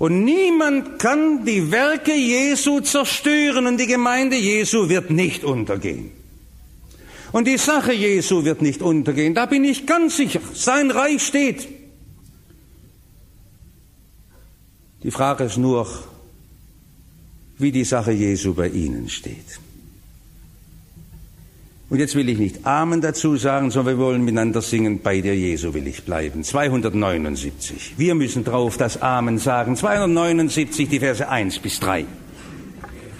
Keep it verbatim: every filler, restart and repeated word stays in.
Und niemand kann die Werke Jesu zerstören und die Gemeinde Jesu wird nicht untergehen. Und die Sache Jesu wird nicht untergehen, da bin ich ganz sicher. Sein Reich steht. Die Frage ist nur, wie die Sache Jesu bei Ihnen steht. Und jetzt will ich nicht Amen dazu sagen, sondern wir wollen miteinander singen, bei dir Jesu will ich bleiben. zweihundertneunundsiebzig. Wir müssen drauf das Amen sagen. zweihundertneunundsiebzig, die Verse eins bis drei.